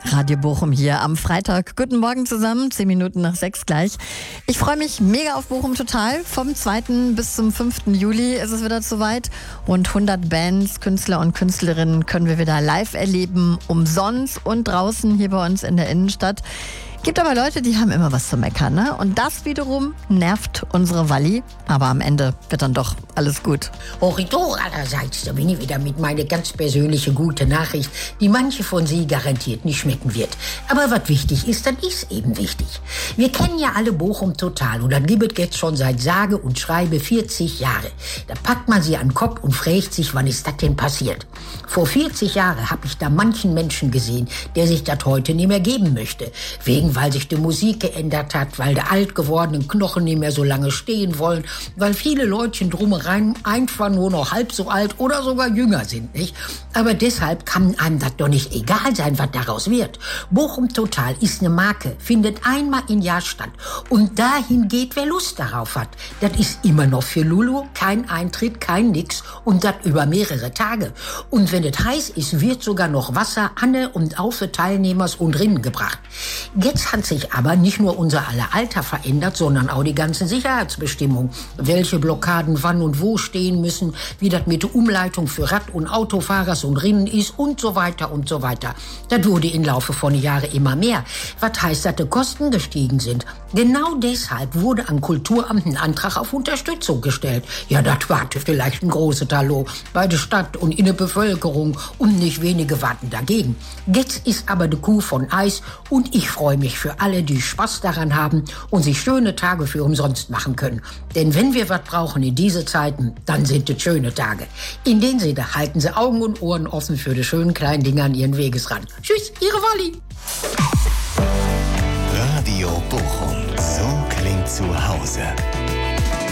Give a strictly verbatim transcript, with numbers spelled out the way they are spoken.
Radio Bochum hier am Freitag. Guten Morgen zusammen, zehn Minuten nach sechs gleich. Ich freue mich mega auf Bochum Total. Vom zweiten bis zum fünften Juli ist es wieder soweit. Rund hundert Bands, Künstler und Künstlerinnen können wir wieder live erleben, umsonst und draußen hier bei uns in der Innenstadt. Gibt aber Leute, die haben immer was zu meckern, ne? Und das wiederum nervt unsere Walli. Aber am Ende wird dann doch alles gut. Horridor allerseits, da bin ich wieder mit meiner ganz persönliche gute Nachricht, die manche von Sie garantiert nicht schmecken wird. Aber was wichtig ist, das ist eben wichtig. Wir kennen ja alle Bochum Total und das gibt es jetzt schon seit sage und schreibe vierzig Jahre. Da packt man sie an den Kopf und fragt sich, wann ist das denn passiert? Vor vierzig Jahren habe ich da manchen Menschen gesehen, der sich das heute nicht mehr geben möchte. Wegen weil sich die Musik geändert hat, weil die alt gewordenen Knochen nicht mehr so lange stehen wollen, weil viele Leutchen drumherein einfach nur noch halb so alt oder sogar jünger sind, nicht? Aber deshalb kann einem das doch nicht egal sein, was daraus wird. Bochum Total ist eine Marke, findet einmal im Jahr statt. Und dahin geht, wer Lust darauf hat. Das ist immer noch für Lulu, kein Eintritt, kein Nix und das über mehrere Tage. Und wenn es heiß ist, wird sogar noch Wasser an und auf für Teilnehmers und Rinnen gebracht. Jetzt hat sich aber nicht nur unser aller Alter verändert, sondern auch die ganzen Sicherheitsbestimmungen. Welche Blockaden wann und wo stehen müssen, wie das mit der Umleitung für Rad- und Autofahrers und Rinnen ist und so weiter und so weiter. Das wurde im Laufe von Jahren immer mehr. Was heißt, dass die Kosten gestiegen sind? Genau deshalb wurde am Kulturamt ein Antrag auf Unterstützung gestellt. Ja, das war vielleicht ein großes Hallo bei der Stadt und in der Bevölkerung und nicht wenige warten dagegen. Jetzt ist aber die Kuh von Eis und ich freue mich für alle, die Spaß daran haben und sich schöne Tage für umsonst machen können. Denn wenn wir was brauchen in diese Zeiten, dann sind es schöne Tage. In den Sinne halten Sie Augen und Ohren offen für die schönen kleinen Dinger an Ihren Wegesrand. Tschüss, Ihre Walli. Radio Bochum, so klingt zu Hause.